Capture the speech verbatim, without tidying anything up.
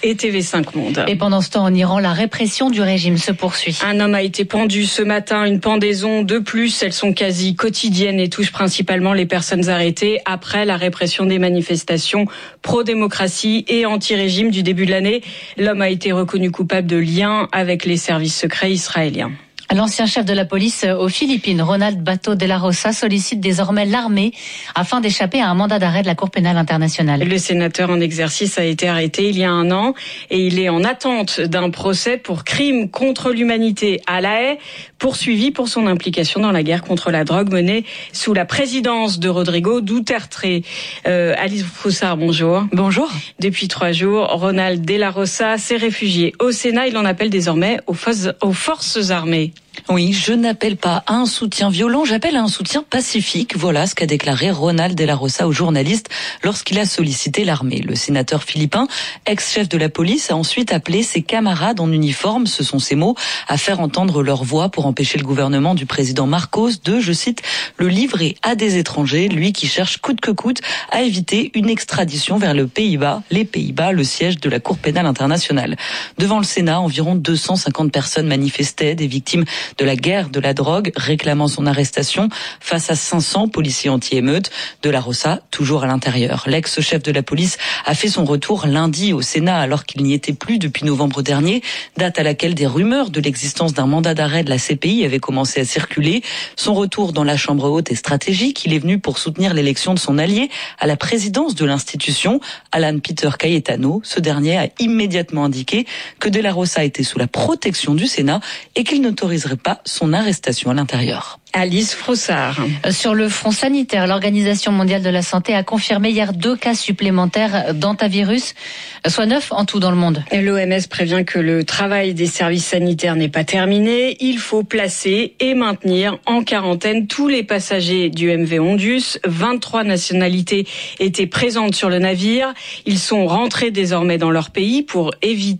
et T V cinq Monde. Et pendant ce temps, en Iran, la répression du régime se poursuit. Un homme a été pendu ce matin, une pendaison de plus. Elles sont quasi quotidiennes et touchent principalement les personnes arrêtées après la répression des manifestations pro-démocratie et anti-régime du début de l'année. L'homme a été reconnu coupable de lien avec les services secrets israéliens. L'ancien chef de la police aux Philippines, Ronald Bato de la Rosa, sollicite désormais l'armée afin d'échapper à un mandat d'arrêt de la Cour pénale internationale. Le sénateur en exercice a été arrêté il y a un an et il est en attente d'un procès pour crime contre l'humanité à La Haye, poursuivi pour son implication dans la guerre contre la drogue menée sous la présidence de Rodrigo Duterte. Euh, Alice Froussard, bonjour. Bonjour. Depuis trois jours, Ronald de la Rosa s'est réfugié au Sénat. Il en appelle désormais aux forces, aux forces armées. Oui, je n'appelle pas à un soutien violent, j'appelle à un soutien pacifique. Voilà ce qu'a déclaré Ronald de la Rosa aux journalistes lorsqu'il a sollicité l'armée. Le sénateur philippin, ex-chef de la police, a ensuite appelé ses camarades en uniforme, ce sont ses mots, à faire entendre leur voix pour empêcher le gouvernement du président Marcos de, je cite, le livrer à des étrangers, lui qui cherche coûte que coûte à éviter une extradition vers le Pays-Bas, les Pays-Bas, le siège de la Cour pénale internationale. Devant le Sénat, environ deux cent cinquante personnes manifestaient, des victimes de la guerre de la drogue, réclamant son arrestation face à cinq cents policiers anti-émeutes. De la Rosa, toujours à l'intérieur. L'ex-chef de la police a fait son retour lundi au Sénat alors qu'il n'y était plus depuis novembre dernier, date à laquelle des rumeurs de l'existence d'un mandat d'arrêt de la C P I avaient commencé à circuler. Son retour dans la Chambre haute est stratégique. Il est venu pour soutenir l'élection de son allié à la présidence de l'institution, Alan Peter Cayetano. Ce dernier a immédiatement indiqué que De la Rosa était sous la protection du Sénat et qu'il n'autoriserait pas son arrestation à l'intérieur. Alice Froussard. Sur le front sanitaire, l'Organisation mondiale de la santé a confirmé hier deux cas supplémentaires d'hantavirus, soit neuf en tout dans le monde. L'O M S prévient que le travail des services sanitaires n'est pas terminé. Il faut placer et maintenir en quarantaine tous les passagers du M V Ondius. vingt-trois nationalités étaient présentes sur le navire. Ils sont rentrés désormais dans leur pays pour éviter